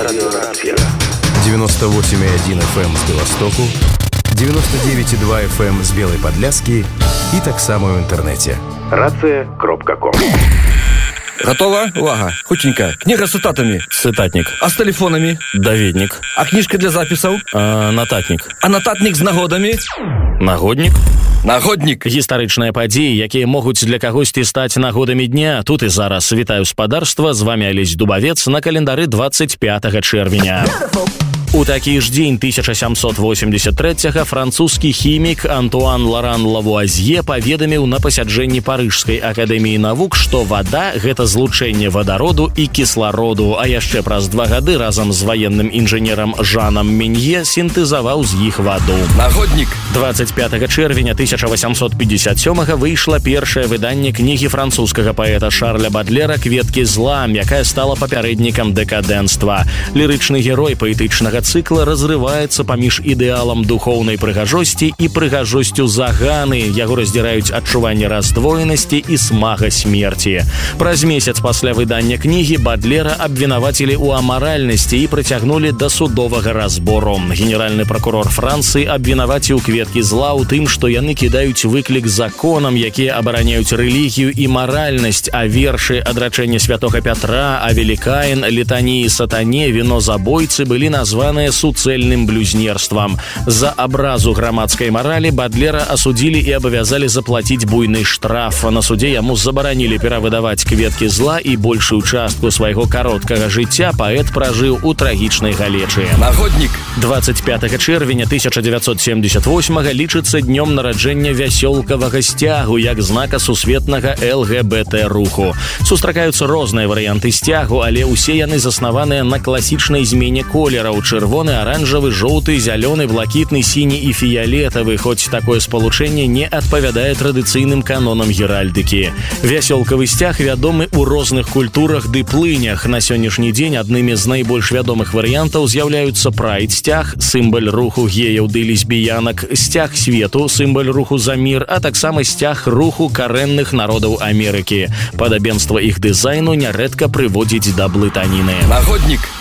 98,1 FM з Беластоку, 99,2 FM з Белай Падляскі і таксама ў інтэрнэце. Рацыя.ком. Готова? Увага. Хутенько. Книга с цитатами. Цитатник. А с телефонами? Даведник. А книжка для записов? Нататник. А нататник з нагодами? Нагодник. Нагодник. Гістарычныя падзеі, якія могуць для кагосьці стаць нагодамі дня. Тут і зараз. Вітаю спадарства. З вами Алесь Дубавец на календары 25 чэрвеня. У такі ж дзень 1783-го французскі хімік Антуан Лоран Лавуазье паведаміў на пасяджэнні Парыжскай акадэміі навук, што вада – гэта злучэнне вадароду і кіслароду, а яшчэ праз 2 гады разам з ваенным інжынерам Жанам Менье сінтэзаваў з іх ваду. Нагодник. 25 чэрвеня 1857-го выйшла першае выданне кнігі французскага паэта Шарля Бадлера «Кветкі зла», якая стала папярэднікам дэкадэнцтва. Лірычны герой паэтычнага цыкла разрываецца паміж ідэалам духоўнай прыгажосці і прыгажосцю заганы. Яго раздзіраюць адчуванне раздвоенасці і смага смерці. Праз месяц пасля выдання кнігі Бадлера абвінавацілі ў амаральнасці і прыцягнулі да судовага разбору. Генеральны пракурор Францыі абвінаваціў «Кветкі зла» у тым, што яны кідаюць выклік законам, якія абараняюць рэлігію і маральнасць, а вершы «Адрачэнне святога Пятра», «Авелі Каін», «Літаніі сатане», «Віно забойцы» былі названы суцэльным блюзнерствам. За абразу грамадскай маралі Бадлера асудзілі і абавязалі заплаціць буйны штраф. На судзе яму забаранілі перавыдаваць «Кветкі зла» і большую частку свайго кароткага жыцця паэт пражыў у трагічнай галечы. Нагодник. 25 чэрвеня 1978-го лічыцца днём нараджэння вясёлкавага сцягу як знака сусветнага ЛГБТ-руху. Сустракаюцца розныя варыянты сцягу, але ўсе яны заснаваныя на класічнай змене колераў: чырвоны, аранжавы, жоўты, зялёны, блакітны, сіні і фіялетавы, хоць такое спалучэнне не адпавядае традыцыйным канонам геральдыкі. Вясёлкавы сцяг вядомы ў розных культурах ды плынях. На сённяшні дзень аднымі з найбольш вядомых варыянтаў з'яўляюцца прайд-сцяг, сімвал руху геяў ды лесбіянак, сцяг свету, сімвал руху за мір, а таксама сцяг руху карэнных народаў Амерыкі. Падабенства іх дызайну нярэдка прыводзіць да блытаніны. Нагодник.